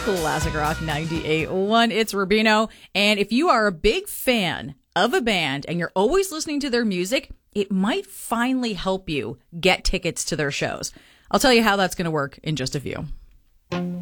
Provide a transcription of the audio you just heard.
Classic Rock 98.1. It's Rubino. And if you are a big fan of a band and you're always listening to their music, it might finally help you get tickets to their shows. I'll tell you how that's going to work in just a few.